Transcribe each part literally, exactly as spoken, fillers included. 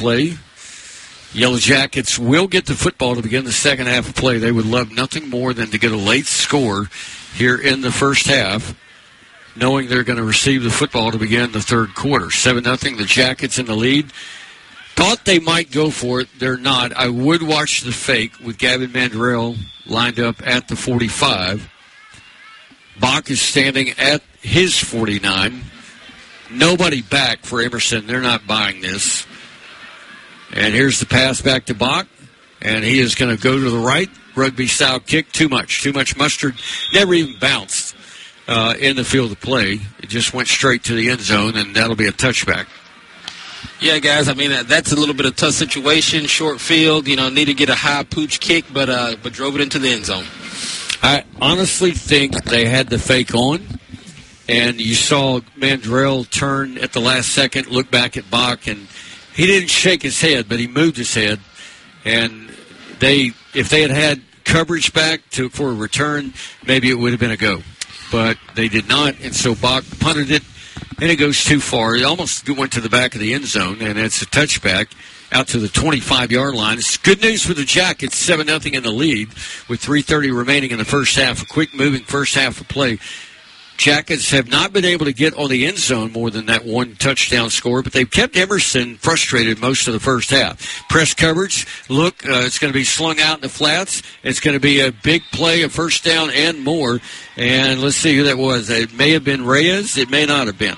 play. Yellow Jackets will get the football to begin the second half of play. They would love nothing more than to get a late score here in the first half, knowing they're going to receive the football to begin the third quarter. seven nothing, the Jackets in the lead. Thought they might go for it. They're not. I would watch the fake with Gavin Mandrell lined up at the forty-five. Bach is standing at his forty-nine. Nobody back for Emerson. They're not buying this. And here's the pass back to Bach, and he is going to go to the right. Rugby-style kick, too much. Too much mustard. Never even bounced uh, in the field of play. It just went straight to the end zone, and that'll be a touchback. Yeah, guys, I mean, that's a little bit of a tough situation. Short field, you know, need to get a high pooch kick, but uh, but drove it into the end zone. I honestly think they had the fake on, and you saw Mandrell turn at the last second, look back at Bach, and he didn't shake his head, but he moved his head. And they, if they had had coverage back to for a return, maybe it would have been a go. But they did not, and so Bach punted it, and it goes too far. It almost went to the back of the end zone, and it's a touchback out to the twenty-five-yard line. It's good news for the Jackets, seven nothing in the lead with three thirty remaining in the first half. A quick-moving first half of play. Jackets have not been able to get on the end zone more than that one touchdown score, but they've kept Emerson frustrated most of the first half. Press coverage, look, uh, it's going to be slung out in the flats. It's going to be a big play, a first down and more. And let's see who that was. It may have been Reyes. It may not have been.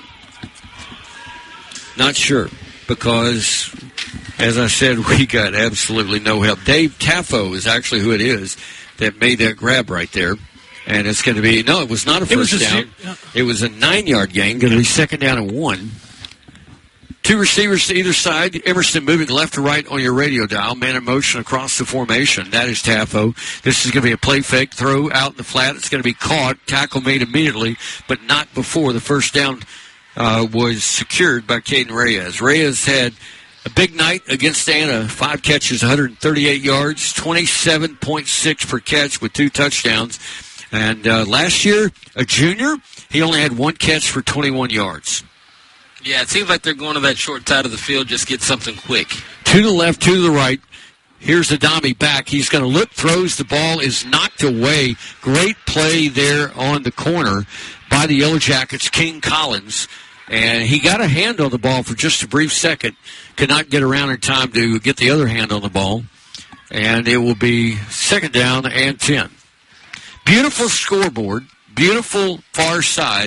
Not sure, because, as I said, we got absolutely no help. Dave Taffo is actually who it is that made that grab right there. And it's going to be, no, it was not a first it down. A, yeah. It was a nine-yard gain, going to be second down and one. Two receivers to either side. Emerson moving left to right on your radio dial. Man in motion across the formation. That is Taffo. This is going to be a play fake, throw out in the flat. It's going to be caught. Tackle made immediately, but not before the first down uh, was secured by Caden Reyes. Reyes had a big night against Anna. Five catches, one hundred thirty-eight yards, twenty-seven point six per catch with two touchdowns. And uh, last year, a junior, he only had one catch for twenty-one yards. Yeah, it seems like they're going to that short side of the field, just get something quick. To the left, to the right. Here's Adami back. He's going to lip throws. The ball is knocked away. Great play there on the corner by the Yellow Jackets, King Collins. And he got a hand on the ball for just a brief second. Could not get around in time to get the other hand on the ball. And it will be second down and ten. Beautiful scoreboard, beautiful far side.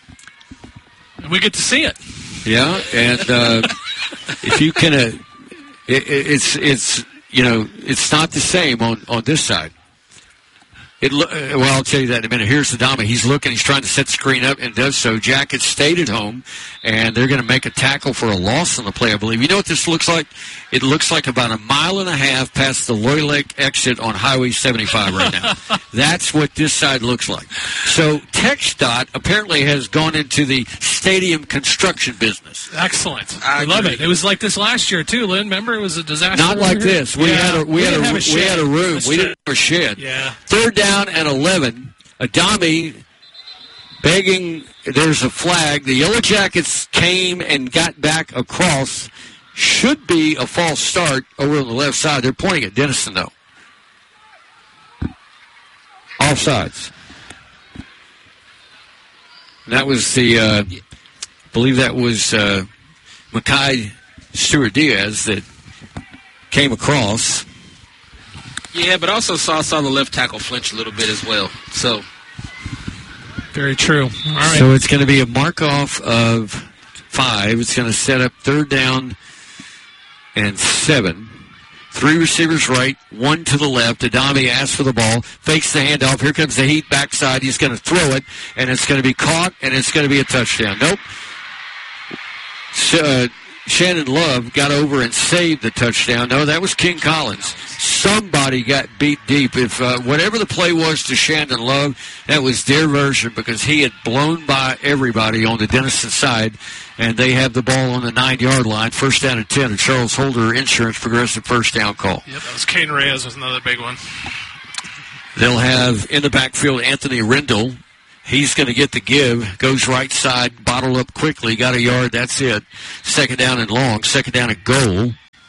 And we get to see it. Yeah, and uh, if you can, uh, it, it's it's you know it's not the same on, on this side. It lo- well, I'll tell you that in a minute. Here's Adami. He's looking. He's trying to set the screen up and does so. Jackets stayed at home, and they're going to make a tackle for a loss on the play, I believe. You know what this looks like? It looks like about a mile and a half past the Loy Lake exit on Highway seventy-five right now. That's what this side looks like. So TxDOT apparently has gone into the stadium construction business. Excellent. I, I love it. It was like this last year, too, Lynn. Remember? It was a disaster. Not like this. We, yeah. had, a, we, we, had, a, a we had a room. That's we true. Didn't have a shed. Yeah. Third down and eleven. Adami begging. There's a flag. The Yellow Jackets came and got back across. Should be a false start over on the left side. They're pointing at Denison, though. Offsides. That was the, uh, I believe that was uh, Makai Stewart-Diaz that came across. Yeah, but also saw saw the left tackle flinch a little bit as well. So, very true. All right. So it's going to be a mark-off of five. It's going to set up third down and seven. Three receivers right, one to the left. Adami asks for the ball, fakes the handoff. Here comes the heat backside. He's going to throw it, and it's going to be caught, and it's going to be a touchdown. Nope. So, uh, Shannon Love got over and saved the touchdown. No, that was King Collins. Somebody got beat deep. If uh, whatever the play was to Shannon Love, that was their version because he had blown by everybody on the Denison side, and they have the ball on the nine-yard line. First down and ten, a Charles Holder Insurance Progressive first down call. Yep, that was Caden Reyes was another big one. They'll have in the backfield Anthony Rendell. He's going to get the give. Goes right side, bottle up quickly. Got a yard. That's it. Second down and long. Second down and goal.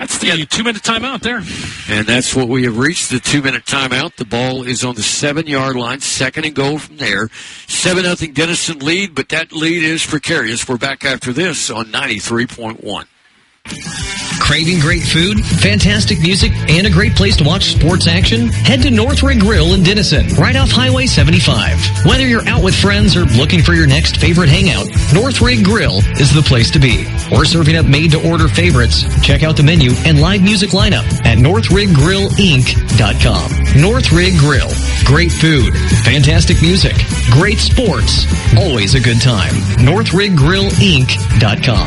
That's the yeah. two-minute timeout there. And that's what we have reached, the two-minute timeout. The ball is on the seven-yard line, second and goal from there. seven nothing Denison lead, but that lead is precarious. We're back after this on ninety-three point one. Craving great food, fantastic music, and a great place to watch sports action? Head to North Rig Grill in Denison, right off Highway seventy-five. Whether you're out with friends or looking for your next favorite hangout, North Rig Grill is the place to be. We're serving up made-to-order favorites. Check out the menu and live music lineup at north rig grill inc dot com. North Rig Grill. Great food, fantastic music, great sports, always a good time. north rig grill inc dot com.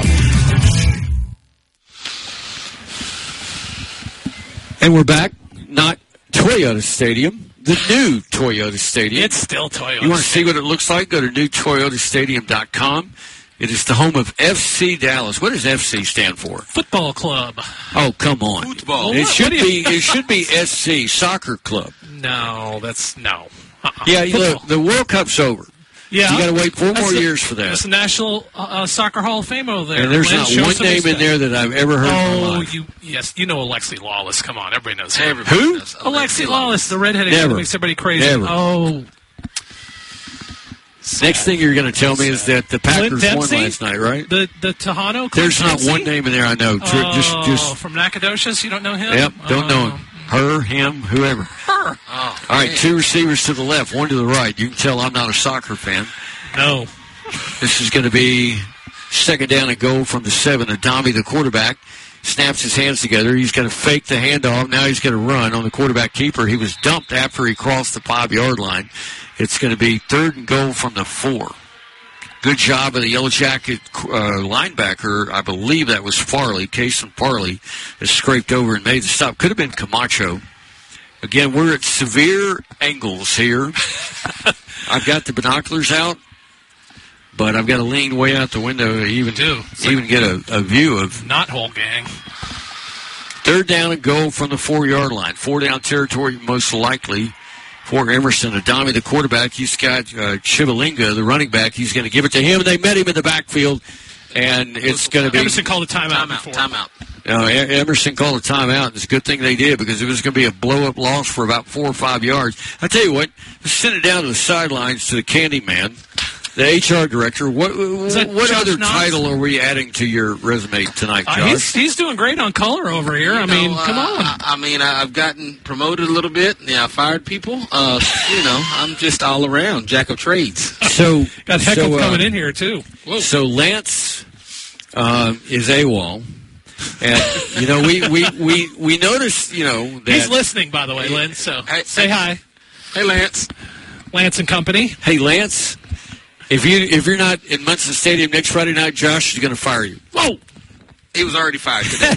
And we're back, not Toyota Stadium, the new Toyota Stadium. It's still Toyota. You want to see what it looks like? Go to new toyota stadium dot com. It is the home of F C Dallas. What does F C stand for? Football Club. Oh, come on. Football. It What- should what do you- be it should be S C, Soccer Club. No, that's no. Uh-uh. Yeah, you Football. look, the World Cup's over. Yeah. You got to wait four That's more the- years for that. That's the National uh, uh, Soccer Hall of Fame over there. And there's Lynn, not show one some name in respect. there that I've ever heard in my Oh, life. you yes, you know Alexi Lawless. Come on, everybody knows him. Everybody Who? knows Alexi Lawless, the redheaded guy Never. that makes everybody crazy. Never. Oh, Next thing you're going to tell me is that the Packers won Dempsey? last night, right? the the Tejano. Clint There's not Dempsey? one name in there I know. Tri- Oh, just, just, from Nacogdoches, you don't know him? yep, don't know Oh. him. Her, him, whoever. Her. Oh, All right, man. two receivers to the left, one to the right. You can tell I'm not a soccer fan. No. This is going to be second down and goal from the seven. Adami, the quarterback, snaps his hands together. He's going to fake the handoff. Now he's going to run on the quarterback keeper. He was dumped after he crossed the five-yard line. It's going to be third and goal from the four. Good job of the Yellow Jacket uh, linebacker. I believe that was Farley. Cason Farley has scraped over and made the stop. Could have been Camacho. Again, we're at severe angles here. I've got the binoculars out, but I've got to lean way out the window to even, Do. even get a, a view of. Not whole gang. Third down and goal from the four-yard line. Four down territory most likely for Emerson. Adami, the quarterback, he's got uh, Chivalinga, the running back. He's going to give it to him. They met him in the backfield, and it's going to be... Emerson called a timeout. Timeout. before. Timeout. Uh, E- Emerson called a timeout. It's a good thing they did because it was going to be a blow-up loss for about four or five yards. I tell you what, let's send it down to the sidelines to the Candy Man, the H R director. What, that what Josh other Knotts? title are we adding to your resume tonight, Uh, Josh? he's, he's doing great on color over here. I You mean, know, come uh, on. I, I mean, I- I've gotten promoted a little bit. Yeah, I fired people. Uh, you know, I'm just all around, jack of trades. So, Got Heckle so, uh, coming in here, too. Whoa. So Lance um, is AWOL. And, you know, we, we, we, we noticed, you know, that... He's listening, by the way, Lynn, so Hey, say hey. hi. Hey, Lance. Lance and company. Hey, Lance, if, you, if you're not in Munson Stadium next Friday night, Josh is going to fire you. Whoa. He was already fired today.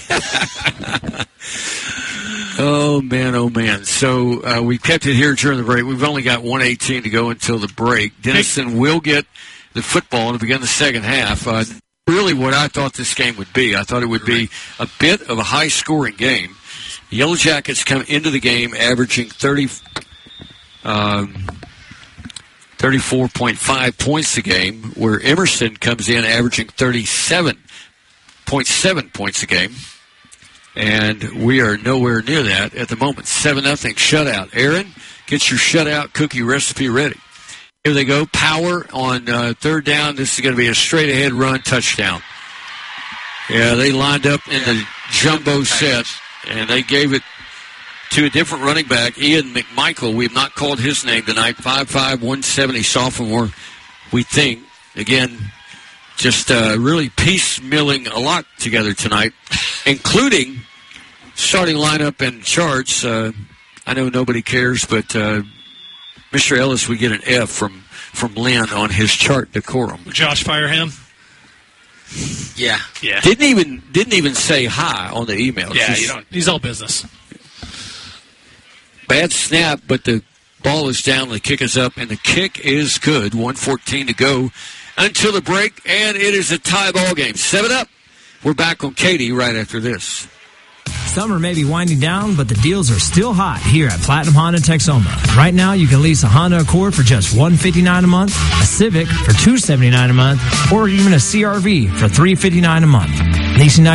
Oh, man, oh, man. So uh, we kept it here during the break. We've only got one eighteen to go until the break. Denison will get the football to begin the second half. Uh, really what I thought this game would be. I thought it would be a bit of a high-scoring game. Yellow Jackets come into the game averaging thirty, um, thirty-four point five points a game, where Emerson comes in averaging thirty-seven point seven points a game. And we are nowhere near that at the moment. seven nothing shutout. Aaron, get your shutout cookie recipe ready. Here they go. Power on uh, third down. This is going to be a straight-ahead run touchdown. Yeah, they lined up in the jumbo set, and they gave it to a different running back, Ian McMichael. We have not called his name tonight. five five, one seventy sophomore, we think. Again, just uh, really piecemealing a lot together tonight, including starting lineup and charts. Uh, I know nobody cares, but uh, Mister Ellis would get an F from, from Lynn on his chart decorum. Josh fire him. Yeah. Yeah. Didn't even didn't even say hi on the email. Yeah, Just you don't. He's all business. bad snap, but the ball is down, the kick is up, and the kick is good. one fourteen to go until the break, and it is a tie ball game. Seven up. We're back on Katie right after this. Summer may be winding down, but the deals are still hot here at Platinum Honda Texoma. Right now, you can lease a Honda Accord for just one hundred fifty-nine dollars a month, a Civic for two hundred seventy-nine dollars a month, or even a C R V for three hundred fifty-nine dollars a month. Leasing